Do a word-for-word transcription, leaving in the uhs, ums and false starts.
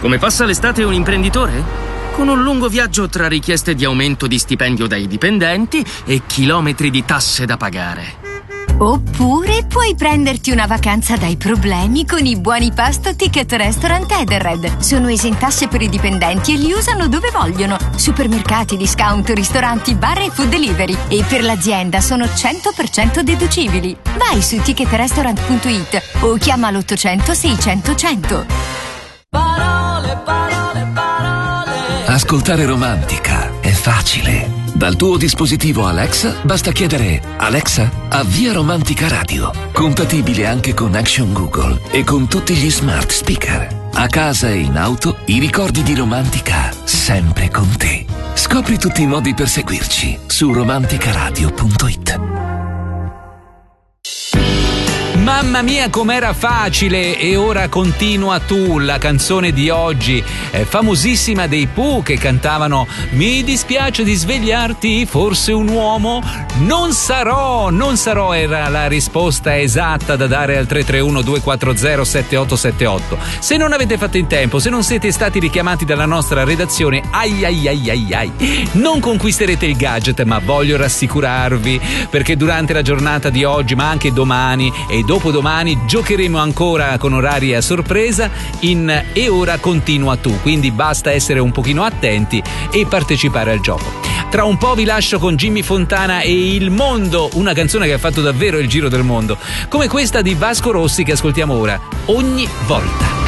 Come passa l'estate un imprenditore? Con un lungo viaggio tra richieste di aumento di stipendio dai dipendenti e chilometri di tasse da pagare. Oppure puoi prenderti una vacanza dai problemi con i buoni pasto Ticket Restaurant Edenred. Sono esentasse per i dipendenti e li usano dove vogliono. Supermercati, discount, ristoranti, bar e food delivery. E per l'azienda sono cento per cento deducibili. Vai su ticket restaurant punto it o chiama l'ottocento seicento cento. Parole, parole, parole. Ascoltare Romantica è facile. Dal tuo dispositivo Alexa basta chiedere: Alexa, avvia Romantica Radio. Compatibile anche con Action Google e con tutti gli smart speaker. A casa e in auto, i ricordi di Romantica sempre con te. Scopri tutti i modi per seguirci su romanticaradio punto it. Mamma mia com'era facile, e ora continua tu, la canzone di oggi è famosissima dei Pooh, che cantavano: mi dispiace di svegliarti, forse un uomo non sarò, non sarò era la risposta esatta da dare al tre tre uno due quattro zero sette otto sette otto. Se non avete fatto in tempo, se non siete stati richiamati dalla nostra redazione, ai ai ai ai ai, non conquisterete il gadget, ma voglio rassicurarvi, perché durante la giornata di oggi, ma anche domani e dopodomani, giocheremo ancora con orari a sorpresa in E ora continua tu, quindi basta essere un pochino attenti e partecipare al gioco. Tra un po' vi lascio con Jimmy Fontana e Il Mondo, una canzone che ha fatto davvero il giro del mondo, come questa di Vasco Rossi che ascoltiamo ora, Ogni volta.